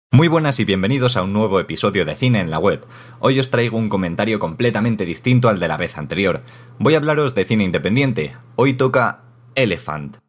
Muy buenas y bienvenidos a un nuevo episodio de Cine en la Web. Hoy os traigo un comentario completamente distinto al de la vez anterior. Voy a hablaros de cine independiente. Hoy toca Elephant.